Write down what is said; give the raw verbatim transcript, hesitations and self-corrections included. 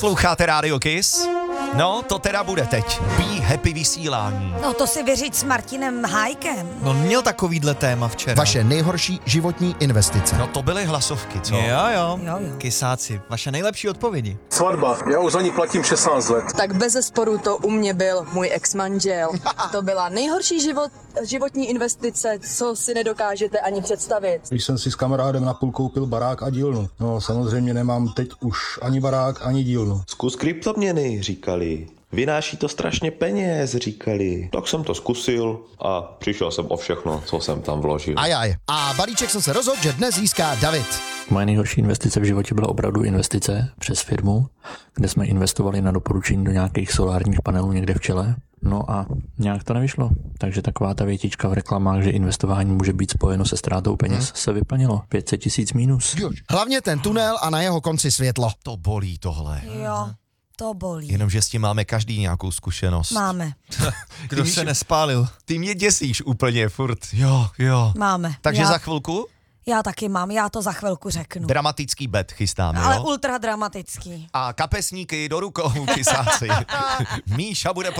Posloucháte Radio Kiss? No, to teda bude teď. Be happy vysílání. No to si vyřiď s Martinem Hájkem. No měl takovýhle téma včera. Vaše nejhorší životní investice. No to byly hlasovky, co? Jo, jo. Jo, jo. Kysáci, vaše nejlepší odpovědi. Svatba. Já už za ní platím šestnáct let. Tak bezesporu to u mě byl můj ex-manžel. To byla nejhorší život, životní investice, co si nedokážete ani představit. Když jsem si s kamarádem na půl koupil barák a dílnu. No samozřejmě nemám teď už ani barák, ani dílnu. Zkus kryptoměny, říkali. Vynáší to strašně peněz, říkali. Tak jsem to zkusil a přišel jsem o všechno, co jsem tam vložil. Ajaj. A balíček jsem se rozhodl, že dnes získá David. Moje nejhorší investice v životě byla opravdu investice přes firmu, kde jsme investovali na doporučení do nějakých solárních panelů někde v Čele. No a nějak to nevyšlo. Takže taková ta větička v reklamách, že investování může být spojeno se ztrátou peněz, hmm. se vyplnilo. pět set tisíc mínus. Hlavně ten tunel a na jeho konci světlo. To bolí tohle. Jo, to bolí. Jenomže s tím máme každý nějakou zkušenost. Máme. Kdo se nespálil? Ty mě děsíš úplně furt. Jo, jo. Máme. Takže já, za chvilku já taky mám, já to za chvilku řeknu. dramatický bet chystáme, Ale jo? ultra dramatický. A kapesníky do rukou, kysáci. Míša bude pro